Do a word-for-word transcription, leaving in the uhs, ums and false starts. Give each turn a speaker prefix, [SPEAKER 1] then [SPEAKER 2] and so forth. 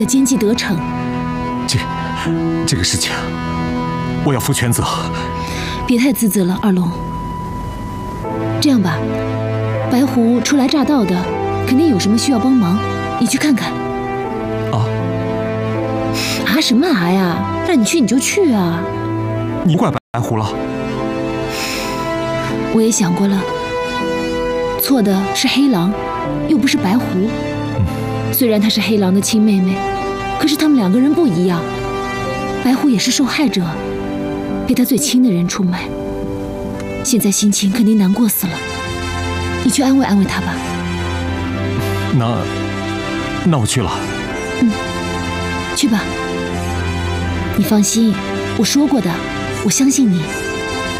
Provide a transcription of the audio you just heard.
[SPEAKER 1] 的奸计得逞。
[SPEAKER 2] 这这个事情，我要负全责。
[SPEAKER 1] 别太自责了，二龙。这样吧，白狐初来乍到的，肯定有什么需要帮忙，你去看看。
[SPEAKER 2] 啊？
[SPEAKER 1] 啊什么啊呀？让你去你就去啊！
[SPEAKER 2] 你怪白狐了？
[SPEAKER 1] 我也想过了，错的是黑狼，又不是白狐。嗯、虽然她是黑狼的亲妹妹，可是他们两个人不一样。白狐也是受害者，被他最亲的人出卖，现在心情肯定难过死了。你去安慰安慰他吧。
[SPEAKER 2] 那那我去了。
[SPEAKER 1] 嗯，去吧。你放心，我说过的，我相信你。